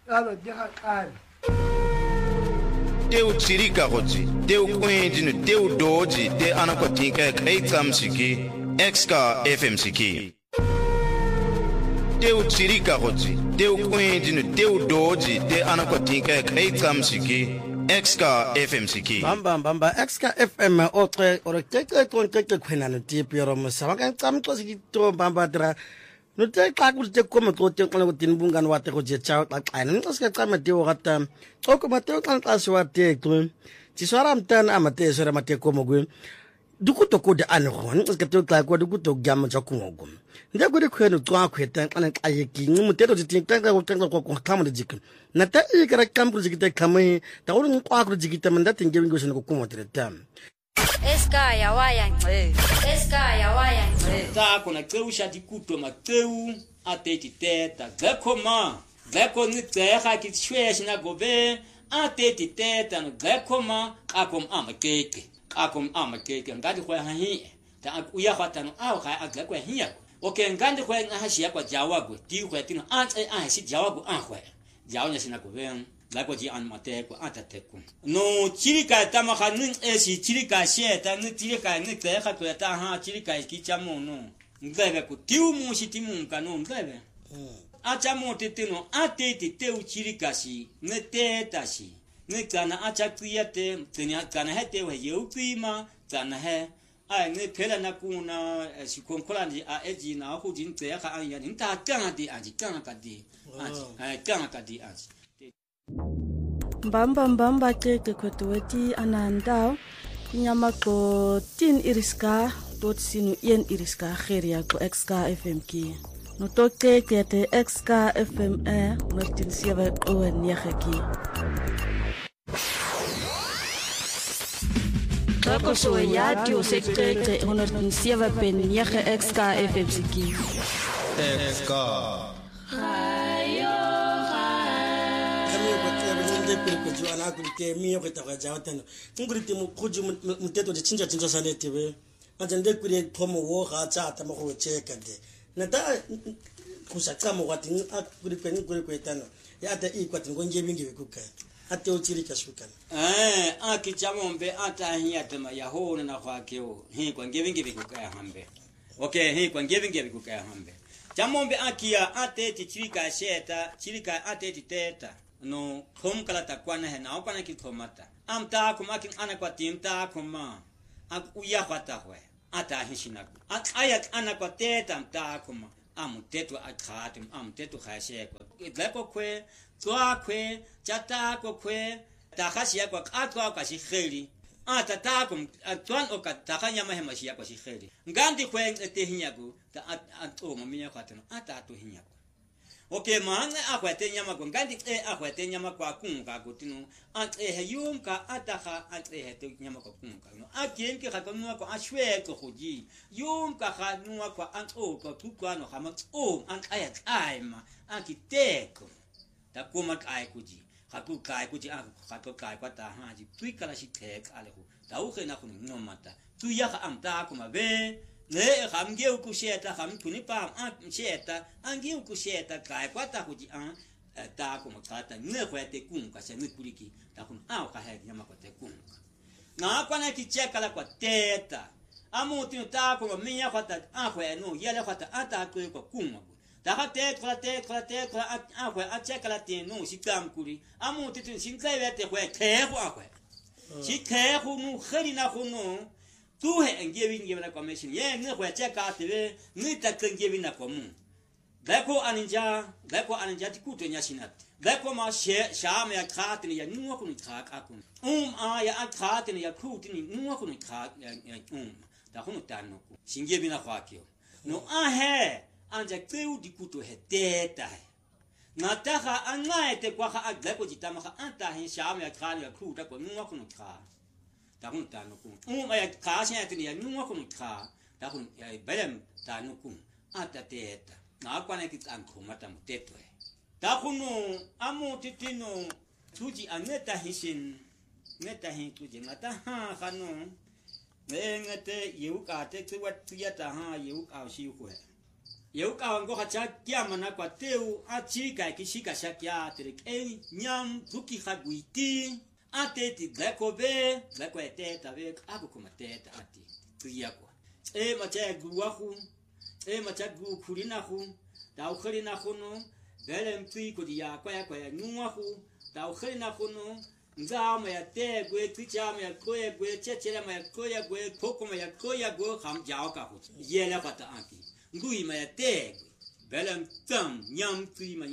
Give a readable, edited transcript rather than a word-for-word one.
alo diga qali teu tsirika gotsi teu kwendinu teu doji te anakotinka kaitsam siki exka fm siki teu tsirika gotsi teu kwendinu teu doji te anakotinka kaitsam siki exka fm siki bamba exka fm oxe oreke konke khwenana tipi ro musaba ka tsamxo sikito bamba tra no te xa kuthi kome xote xana kuthini bungani wate go je chao xa xana nxa sika xa mateo gata xoko mateo xa xa siwa te xwe tswara mtana amate sora mate komo gwe dukuto kode ane go nxa sika te xa kwa dukuto gyama ja kungogo nde go dikhweno tswa khweta xana xa yeki muteto tsinta xa go tsenga go khama de jik na ta ikara kampu jikita khame ta go nkwa go jikita manda tenge bingo shino go kumotere tam Eskaya wayangxe. Eskaya wayangxe. Ta kona xewu shati kuto maxewu ateti teta. Gekoma. Geko ni tseha ki shweshi na gobe ateti teta no gekoma akom amakeke. Akom amakeke ngadi kwa hahi. Ta uya kwatano au ka agekwa hiya. Okay ngandi kwa ngahashi yakwa jawagwe. Ti kwa tino ante ahashi jawagwe ahwe. Jawnya sina gobe. Lako ji an mate ko atateku no chirika tamaka nin esi chirika sheta ni chirika ni teka ko ta ha chirika ki chamo no ngebe ku tiu mu shitimu kanu ngebe acha mo teteno atete teu chirika shi ne teta shi ne kana acha kriyate tenya kana hete we yeutima kana he ai ne pela na kuna shikonkolandi a eji na hu jin teka an ya nin ta kana di aji kana kadi aji kana kadi aji Mbamba ke kwetweti anandao nyama ko tin iriska dot sinu yen iriska kheria ko exka fm ki no to ke te exka fm no tin sieva ko nyaki Kako so ya dio sekte ono tin sieva pen nyaki exka fm ki exka kujua na kulite miyo kwetaka jawatano ngurite mukuju muteto de chinja sale tebe ajande kure pomo wo ga chata mo go cheka de na da kusaka mo wati akuri kweni kwetano ya da ikwati ngonje bingi bikuka ate uchiri kashukana akichamombe ata hiya tema ya hona na kwakeo hi kwa ngevingi bikuka ya hambe okay hi kwa ngevingi bikuka ya hambe chamombe akia ate tichirika sheta chirika ate titeta no kom kala takwana he na okwana ki tomata amta kuma kin ana kwa timta kuma ak uya kwata hwe ata hishinaku ayat ana kwa teta amta kuma amutetu akhatim amutetu khasheko idleko kwe twa kwe chata ko kwe takhashia kwa atwa kwa shikheli ata takum atwan okatakanya mahema shia kwa shikheli ngandi kwe etehinyaku ta atoma minya kwatano ata atohinyaku Okay man akwete nyama ko ngandi akwete nyama kwa kunga gutino he yumka ataha he te nyama ko kunga no akienke khatonwa ko ashwe ko khuji yumka khanwa ko ko tukwano khama aya aima akiteko takuma kai kuji khatu kai kuji khato kai kwata haji twikala shitek alehu tauhe na kun nomata tuya amta kuma be ne khamge ukusheta khamkuni pa sheta angi ukusheta kai kwata kuji ta kuma kata ne kwete kunga se mikuliki ta kun ka he nyama kwete kunga na kwana kicheka la kwa teta amuti ta kuma minya kwata akwe no yele kwata ata ko kunga ta khate kwate akwe acheka la tenu shikamkuri amuti tin sinzayete kwete akwe shikhe nu khari na khunu tu he ngeving na commission ye ne kwa cheka tebe ni takengeving na komu dako aninja tikuto nyashinat dako ma shame ya khatini ya nuwa kun khak akun ya khatini ya khutini nuwa kun khak da khunu tanu singeving na khakyo no he anja teu dikuto he teta na taha angaete kwa kha dako jitama kha anta he shame ya khani ya khuta ko nuwa kun khak takun tanuku ya kasya tini ya nuwa kun kha takun ya belem tanuku atateta na kwana ki ankhumata mutetwe takunu amu titino tuji aneta hisin neta hin tuji ngata ha khanu ngate yuka te tuwa tuyata ha yuka shi kwe Yeu ka ngo cha kia mana kwa teu a chika ki shika shakia trek e nyam duki khagwiti ate ti blakobe blakwete tabe abu kuma teta ati tuya kwa e macha guwahu e macha gu kurina hu da ukhrina huno belem tui ko dia kwa ya nuwahu da ukhrina huno nzama ya tegwe tichama ya koyegwe chechera ya koyegwe kokoma ya koyegwe kham jao ka hu yela pata anki ngui ma ya tegwe belam tam nyam tui ma